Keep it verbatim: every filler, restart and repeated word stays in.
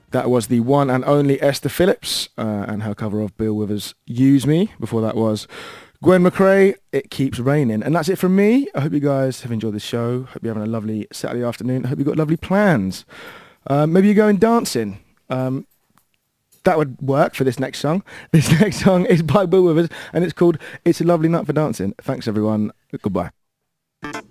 That was the one and only Esther Phillips uh, and her cover of Bill Withers' Use Me. Before that was Gwen McRae, It Keeps Raining. And that's it from me. I hope you guys have enjoyed the show. Hope you're having a lovely Saturday afternoon. I hope you've got lovely plans. Uh, maybe you're going dancing. Um, that would work for this next song. This next song is by Bill Withers and it's called It's a Lovely Night for Dancing. Thanks, everyone. Goodbye.